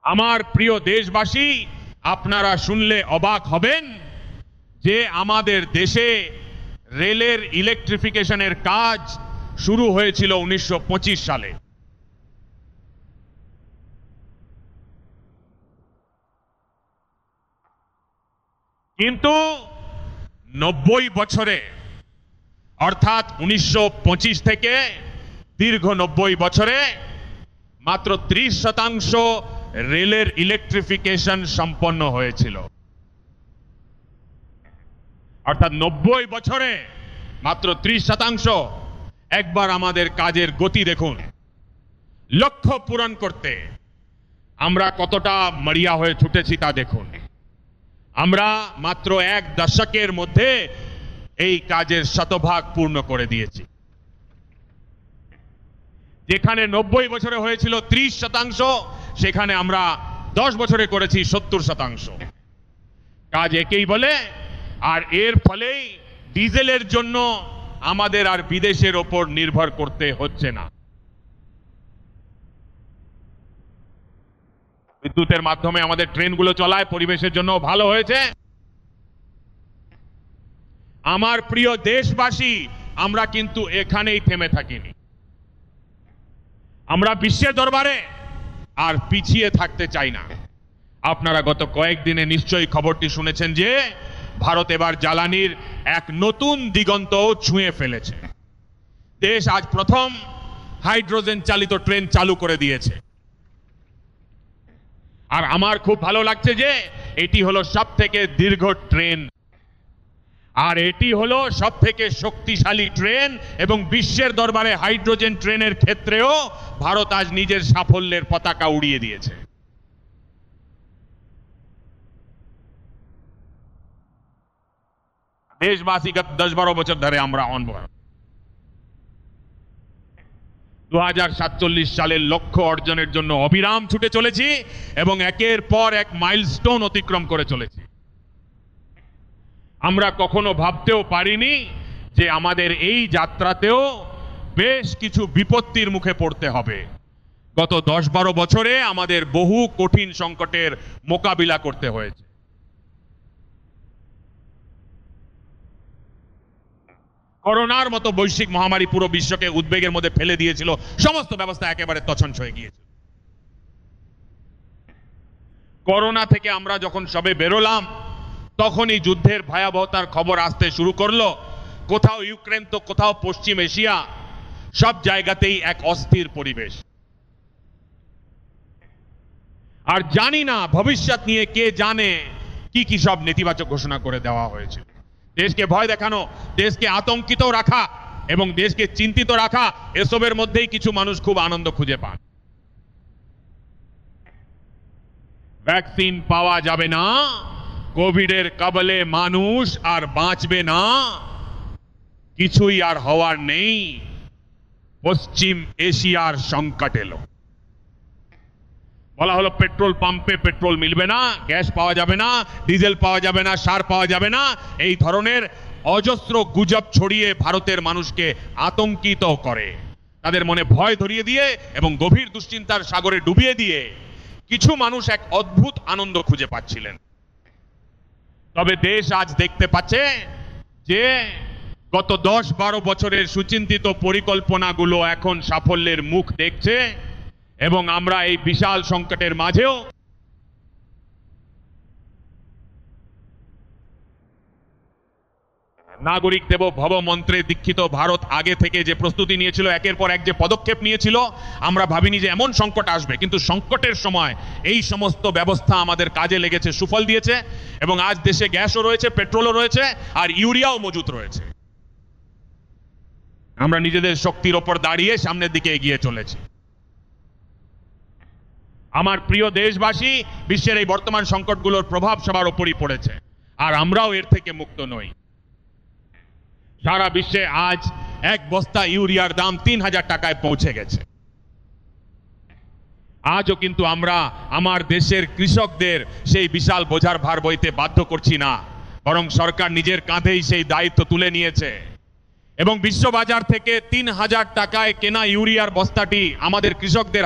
আমার প্রিয় দেশবাসী, আপনারা শুনলে অবাক হবেন যে আমাদের দেশে রেলের ইলেকট্রিফিকেশনের কাজ শুরু হয়েছিল 1925 সালে। কিন্তু 90 বছরে, অর্থাৎ 1925 থেকে দীর্ঘ 90 বছরে মাত্র 30% রেলের ইলেকট্রিফিকেশন সম্পন্ন হয়েছিল। অর্থাৎ 90 বছরে মাত্র 30%। একবার আমাদের কাজের গতি দেখুন। লক্ষ্য পূরণ করতে আমরা কতটা মরিয়া হয়ে ছুটেছি তা দেখুন। আমরা মাত্র এক দশকের মধ্যে এই কাজের শতভাগ পূর্ণ করে দিয়েছি। যেখানে 90 বছরে হয়েছিল 30%, সেখানে আমরা 10 বছরে করেছি 70%। কাজ একেই বলে। আর এর ফলেই ডিজেলের জন্য আমাদের আর বিদেশের ওপর নির্ভর করতে হচ্ছে না। বিদ্যুতের মাধ্যমে আমাদের ট্রেনগুলো চলায়, পরিবেশের জন্য ভালো হয়েছে। আমার প্রিয় দেশবাসী, আমরা কিন্তু এখানেই থেমে থাকিনি। আমরা বিশ্বের দরবারে আর পিছিয়ে থাকতে চাই না। আপনারা গত কয়েকদিনে নিশ্চয়ই খবরটি শুনেছেন যে ভারত এবার জ্বালানির এক নতুন দিগন্ত ছুঁয়ে ফেলেছে। দেশ আজ প্রথম হাইড্রোজেন চালিত ট্রেন চালু করে দিয়েছে। আর আমার খুব ভালো লাগছে যে এটি হলো সবথেকে দীর্ঘ ট্রেন, আর এটি হলো সবথেকে শক্তিশালী ট্রেন, এবং বিশ্বের দরবারে হাইড্রোজেন ট্রেনের ক্ষেত্রেও ভারত আজ নিজের সাফল্যের পতাকা উড়িয়ে দিয়েছে। দেশবাসী গত 10-12 বছর ধরে আমরা অনবরত 2047 সালের লক্ষ্য অর্জনের জন্য অবিরাম ছুটে চলেছি এবং একের পর এক মাইলস্টোন অতিক্রম করে চলেছি। আমরা কখনো ভাবতেও পারিনি যে আমাদের এই যাত্রাতেও বেশ কিছু বিপত্তির মুখে পড়তে হবে। গত 10-12 বছরে আমাদের বহু কঠিন সংকটের মোকাবিলা করতে হয়েছে। করোনার মতো বৈশ্বিক মহামারী পুরো বিশ্বকে উদ্বেগের মধ্যে ফেলে দিয়েছিল। সমস্ত ব্যবস্থা একেবারে তছনছ হয়ে গিয়েছিল। করোনা থেকে আমরা যখন সবে বেরোলাম, তখনই যুদ্ধের ভয়াবহতার খবর আসতে শুরু করলো। কোথাও ইউক্রেন তো কোথাও পশ্চিম এশিয়া, সব জায়গাতেই এক অস্থির পরিবেশ। আর জানি না ভবিষ্যৎ নিয়ে কে জানে কি কি সব নেতিবাচক ঘোষণা করে দেওয়া হয়েছিল। দেশকে ভয় দেখানো, দেশকে আতঙ্কিত রাখা এবং দেশকে চিন্তিত রাখা, এসবের মধ্যেই কিছু মানুষ খুব আনন্দ খুঁজে পান। ভ্যাকসিন পাওয়া যাবে না, কোভিডের কবলে মানুষ আর বাঁচবে না, কিছুই আর হওয়ার নেই, পশ্চিম এশিয়ার সংকট এলো। বলা হলো পেট্রোল পাম্পে পেট্রোল মিলবে না, গ্যাস পাওয়া যাবে না, ডিজেল পাওয়া যাবে না, সার পাওয়া যাবে না। এই ধরনের অজস্র গুজব ছড়িয়ে ভারতের মানুষকে আতঙ্কিত করে, তাদের মনে ভয় ধরিয়ে দিয়ে এবং গভীর দুশ্চিন্তার সাগরে ডুবিয়ে দিয়ে কিছু মানুষ এক অদ্ভুত আনন্দ খুঁজে পাচ্ছিলেন। তবে দেশ আজ দেখতে পাচ্ছে যে গত 10-12 বছরের সুচিন্তিত পরিকল্পনাগুলো এখন সাফল্যের মুখ দেখছে এবং আমরা এই বিশাল সংকটের মাঝেও নাগরিক দেব ভব মন্ত্রে দীক্ষিত ভারত আগে থেকে যে প্রস্তুতি নিয়েছিল, একের পর এক যে পদক্ষেপ নিয়েছিল, আমরা ভাবিনি যে এমন সংকট আসবে, কিন্তু সংকটের সময় এই সমস্ত ব্যবস্থা আমাদের কাজে লেগেছে, সুফল দিয়েছে এবং আজ দেশে গ্যাসও রয়েছে, পেট্রোলও রয়েছে আর ইউরিয়াও মজুত রয়েছে। আমরা নিজেদের শক্তির ওপর দাঁড়িয়ে সামনের দিকে এগিয়ে চলেছি। আমার প্রিয় দেশবাসী, বিশ্বের এই বর্তমান সংকটগুলোর প্রভাব সবার ওপরই পড়েছে আর আমরাও এর থেকে মুক্ত নই। সারা বিশ্বে আজ এক বস্তা ইউরিয়ার দাম 3000 টাকায় পৌঁছে গেছে। আজও কিন্তু আমরা আমার দেশের কৃষকদের সেই বিশাল বোঝার ভার বইতে বাধ্য করছি না, বরং সরকার নিজের কাঁধেই সেই দায়িত্ব তুলে নিয়েছে এবং বিশ্ববাজার থেকে 3000 টাকায় কেনা ইউরিয়ার বস্তাটি আমাদের কৃষকদের